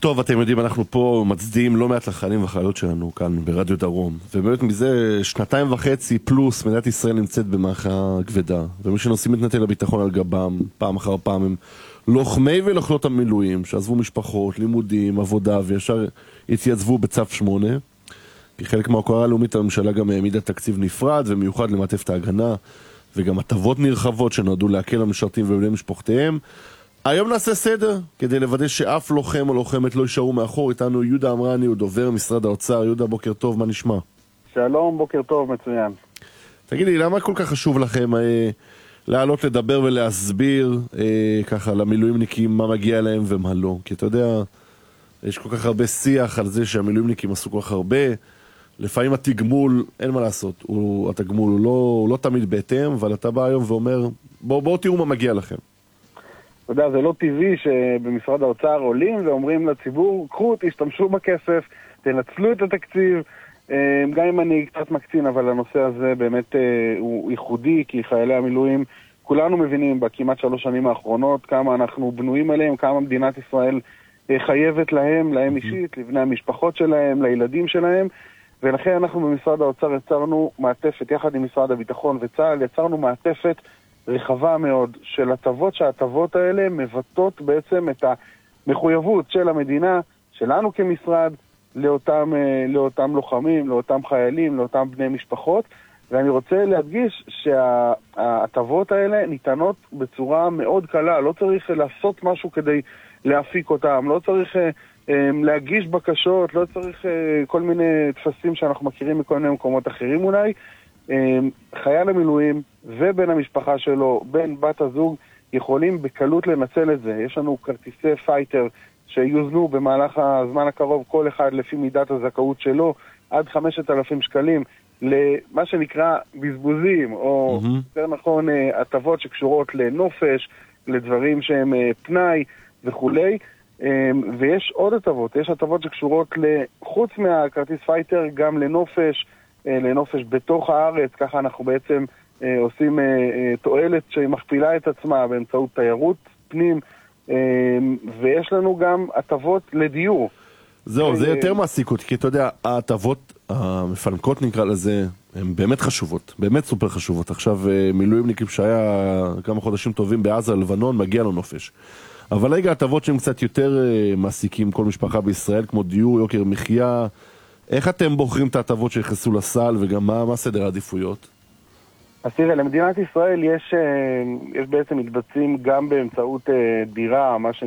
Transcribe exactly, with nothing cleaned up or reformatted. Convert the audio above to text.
טוב, אתם יודעים, אנחנו פה מצדיעים לא מעט לחיילים וחיילות שלנו כאן ברדיו דרום, ובאמת מזה שנתיים וחצי פלוס מדינת ישראל נמצאת במערכה כבדה, ומי שנושאים את נטל הביטחון על גבם פעם אחר פעם הם לוחמי ולוחמות המילואים שעזבו משפחות, לימודים, עבודה, וישר התייצבו בצו שמונה. כחלק מההוקרה הלאומית הממשלה גם העמידה תקציב נפרד ומיוחד למעטפת ההגנה, וגם הטבות נרחבות שנועדו להקל על משרתים ובני משפחותיהם. היום נעשה סדר כדי לוודא שאף לוחם או לוחמת לא יישארו מאחור. איתנו יהודה אמרני, הוא דובר משרד האוצר. יהודה, בוקר טוב, מה נשמע? שלום, בוקר טוב, מצוין. תגיד לי, למה כל כך חשוב לכם אה, לעלות לדבר ולהסביר אה, ככה למילואימניקים מה מגיע להם ומה לא? כי אתה יודע, יש כל כך הרבה שיח על זה שהמילואימניקים עשו כל כך הרבה. לפעמים התגמול, אין מה לעשות, הוא, התגמול הוא לא, הוא לא תמיד בהתאם, אבל אתה בא היום ואומר, בואו בוא, תראו מה מגיע לכם. אתה יודע, זה לא טבעי שבמשרד האוצר עולים ואומרים לציבור, קחו, תשתמשו בכסף, תנצלו את התקציב, גם אם אני קצת מקצין, אבל הנושא הזה באמת הוא ייחודי, כי חיילי המילואים, כולנו מבינים בכמעט שלוש שנים האחרונות, כמה אנחנו בנויים עליהם, כמה מדינת ישראל חייבת להם, להם אישית, לבני המשפחות שלהם, לילדים שלהם, ולכן אנחנו במשרד האוצר יצרנו מעטפת, יחד עם משרד הביטחון וצה"ל, יצרנו מעטפת רחבה מאוד של הטבות, שההטבות האלה מבטאות בעצם את המחויבות של המדינה, שלנו כמשרד, לאותם, לאותם לוחמים, לאותם חיילים, לאותם בני משפחות, ואני רוצה להדגיש שההטבות האלה ניתנות בצורה מאוד קלה, לא צריך לעשות משהו כדי להפיק אותם, לא צריך להגיש בקשות, לא צריך כל מיני תפסים שאנחנו מכירים מכל מיני מקומות אחרים אולי. חייל המילואים ובן המשפחה שלו, בן בת הזוג, יכולים בקלות לנצל את זה. יש לנו כרטיסי פייטר שיוזנו במהלך הזמן הקרוב, כל אחד לפי מידת הזכאות שלו, עד חמשת אלפים שקלים למה שנקרא בזבוזים, או יותר נכון הטבות שקשורות לנופש, לדברים שהם פנאי וכולי. ויש עוד הטבות, יש הטבות שקשורות לחוץ מהכרטיס פייטר גם לנופש, לנופש בתוך הארץ. ככה אנחנו בעצם עושים תועלת שהיא מכפילה את עצמה באמצעות תיירות פנים, ויש לנו גם הטבות לדיור. זהו, זה יותר מעסיק אותי, כי אתה יודע, ההטבות המפנקות נקרא לזה, הן באמת חשובות, באמת סופר חשובות. עכשיו מילואימניקים שהיה כמה חודשים טובים בעזה, לבנון, מגיע לו נופש. אבל רגע, הטבות שהן קצת יותר מעסיקים כל משפחה בישראל, כמו דיור, יוקר מחיה, איך אתם בוחרים את ההטבות שיחסו לסל, וגם מה, מה סדר העדיפויות? אז תראה, למדינת ישראל יש, יש בעצם מתבצעים גם באמצעות דירה, מה ש...